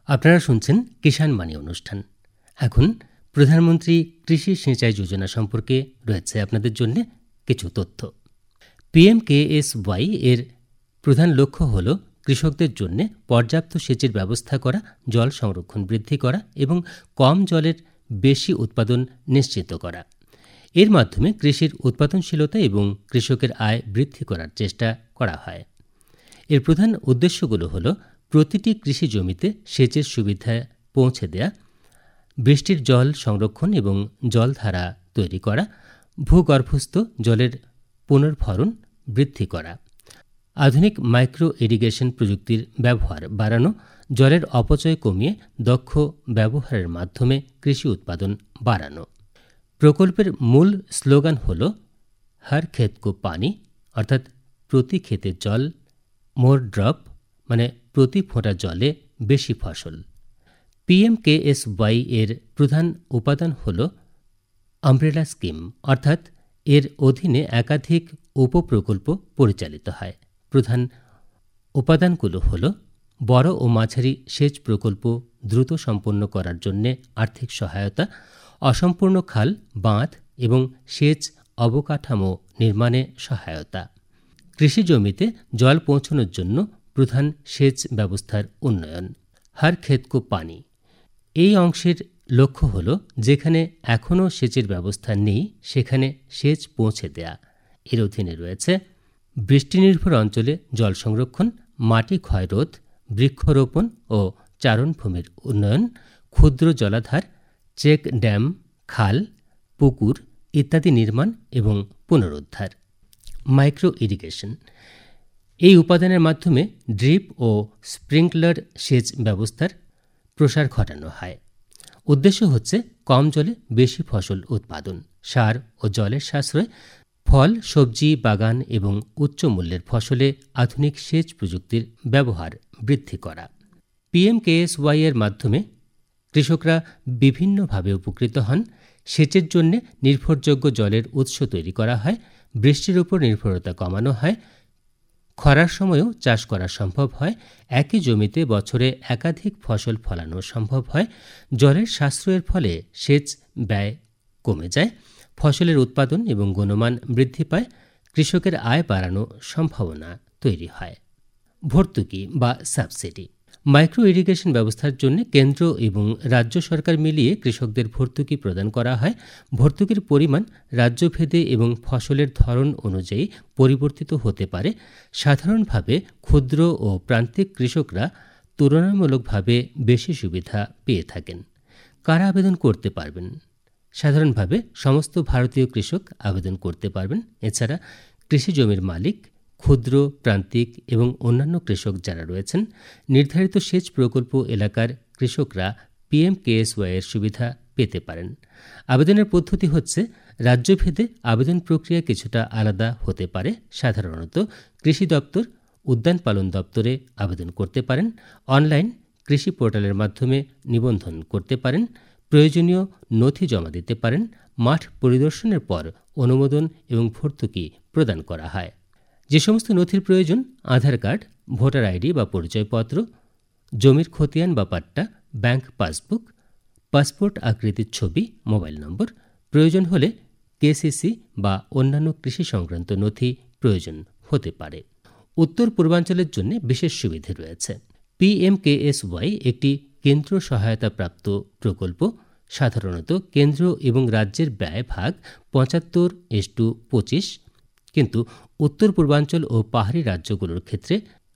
আপনারা শুনছেন কিষাণ বাণী অনুষ্ঠান। এখন প্রধানমন্ত্রী কৃষি সিঁচাই যোজনা সম্পর্কে রয়েছে আপনাদের জন্য কিছু তথ্য। PMKSY এর প্রধান লক্ষ্য হল কৃষকদের জন্য পর্যাপ্ত সেচের ব্যবস্থা করা, জল সংরক্ষণ বৃদ্ধি করা এবং কম জলের বেশি উৎপাদন নিশ্চিত করা। এর মাধ্যমে কৃষির উৎপাদনশীলতা এবং কৃষকের আয় বৃদ্ধি করার চেষ্টা করা হয়। এর প্রধান উদ্দেশ্যগুলো হল প্রতিটি কৃষি জমিতে সেচের সুবিধা পৌঁছে দেয়া, বৃষ্টির জল সংরক্ষণ এবং জলধারা তৈরি করা, ভূগর্ভস্থ জলের পুনর্ভরণ বৃদ্ধি করা, আধুনিক মাইক্রো ইরিগেশন প্রযুক্তির ব্যবহার বাড়ানো, জলের অপচয় কমিয়ে দক্ষ ব্যবহারের মাধ্যমে কৃষি উৎপাদন বাড়ানো। প্রকল্পের মূল স্লোগান হল হর ক্ষেত কো পানি, অর্থাৎ প্রতি ক্ষেতের জল, মোর ড্রপ মানে প্রতি ফোঁটা জলে বেশি ফসল। PMKSY এর প্রধান উপাদান হল আমব্রেলা স্কিম, অর্থাৎ এর অধীনে একাধিক উপপ্রকল্প পরিচালিত হয়। প্রধান উপাদানগুলো হল বড় ও মাঝারি সেচ প্রকল্প দ্রুত সম্পন্ন করার জন্য আর্থিক সহায়তা, অসম্পূর্ণ খাল, বাঁধ এবং সেচ অবকাঠামো নির্মাণে সহায়তা, কৃষি জমিতে জল পৌঁছানোর জন্য প্রধান সেচ ব্যবস্থার উন্নয়ন। হর ক্ষেত কো পানি এই অংশের লক্ষ্য হল যেখানে এখনও সেচের ব্যবস্থা নেই সেখানে সেচ পৌঁছে দেয়া। এর অধীনে রয়েছে বৃষ্টিনির্ভর অঞ্চলে জল সংরক্ষণ, মাটি ক্ষয়রোধ, বৃক্ষরোপণ ও চারণভূমির উন্নয়ন, ক্ষুদ্র জলাধার, চেক ড্যাম, খাল, পুকুর ইত্যাদি নির্মাণ এবং পুনরুদ্ধার। মাইক্রো ইরিগেশন এই উপাদানের মাধ্যমে ড্রিপ ও স্প্রিংকলার সেচ ব্যবস্থার প্রসার ঘটানো হয়। উদ্দেশ্য হচ্ছে কম জলে বেশি ফসল উৎপাদন, সার ও জলের সাশ্রয়, ফল, সবজি বাগান এবং উচ্চ মূল্যের ফসলে আধুনিক সেচ প্রযুক্তির ব্যবহার বৃদ্ধি করা। PMKSY এর মাধ্যমে কৃষকরা বিভিন্নভাবে উপকৃত হন। সেচের জন্য নির্ভরযোগ্য জলের উৎস তৈরি করা হয়, বৃষ্টির উপর নির্ভরতা কমানো হয়, খরার সময়ও চাষ করা সম্ভব হয়, একই জমিতে বছরে একাধিক ফসল ফলানো সম্ভব হয়, জলের সাশ্রয়ের ফলে সেচ ব্যয় কমে যায়, ফসলের উৎপাদন এবং গুণমান বৃদ্ধি পায়, কৃষকের আয় বাড়ানো সম্ভাবনা তৈরি হয়। ভর্তুকি বা সাবসিডি মাইক্রো ইরিগেশন ব্যবস্থার জন্য কেন্দ্র এবং রাজ্য সরকার মিলিয়ে কৃষকদের ভর্তুকি প্রদান করা হয়। ভর্তুকির পরিমাণ রাজ্যভেদে এবং ফসলের ধরন অনুযায়ী পরিবর্তিত হতে পারে। সাধারণভাবে ক্ষুদ্র ও প্রান্তিক কৃষকরা তুলনামূলকভাবে বেশি সুবিধা পেয়ে থাকেন। কারা আবেদন করতে পারবেন? সাধারণভাবে সমস্ত ভারতীয় কৃষক আবেদন করতে পারবেন। এছাড়া কৃষি জমির মালিক, ক্ষুদ্র, প্রান্তিক এবং অন্যান্য কৃষক যারা রয়েছেন, নির্ধারিত সেচ প্রকল্প এলাকার কৃষকরা PMKSY এর সুবিধা পেতে পারেন। আবেদনের পদ্ধতি হচ্ছে রাজ্যভেদে আবেদন প্রক্রিয়া কিছুটা আলাদা হতে পারে। সাধারণত কৃষি দপ্তর, উদ্যান পালন দপ্তরে আবেদন করতে পারেন। অনলাইন কৃষি পোর্টালের মাধ্যমে নিবন্ধন করতে পারেন। প্রয়োজনীয় নথি জমা দিতে পারেন। মাঠ পরিদর্শনের পর অনুমোদন এবং ভর্তুকি প্রদান করা হয়। যে সমস্ত নথির প্রয়োজন: আধার কার্ড, ভোটার আইডি বা পরিচয়পত্র, জমির খতিয়ান বা পাট্টা, ব্যাংক পাসবুক, পাসপোর্ট আকৃতির ছবি, মোবাইল নম্বর। প্রয়োজন হলে KCC বা অন্যান্য কৃষি সংক্রান্ত নথি প্রয়োজন হতে পারে। উত্তর পূর্বাঞ্চলের জন্য বিশেষ সুবিধে রয়েছে। PMKSY একটি কেন্দ্র সহায়তাপ্রাপ্ত প্রকল্প। সাধারণত কেন্দ্র এবং রাজ্যের ব্যয় ভাগ 75:25, কিন্তু উত্তর পূর্বাঞ্চল ও পাহাড়ি রাজ্যগুলোর ক্ষেত্রে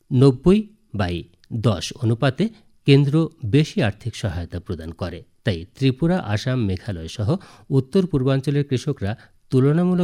90:10 অনুপাতে কেন্দ্র বেশি আর্থিক সহায়তা প্রদান করে। তাই ত্রিপুরা, আসাম, মেঘালয় সহ উত্তর পূর্বাঞ্চলের কৃষকরা তুলনামূলক